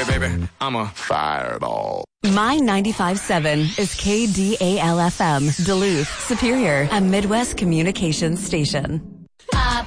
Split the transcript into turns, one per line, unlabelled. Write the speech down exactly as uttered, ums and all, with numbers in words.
baby, baby, I'm a fireball.
My ninety-five point seven is K D A L F M, Duluth, Superior, a Midwest communications station.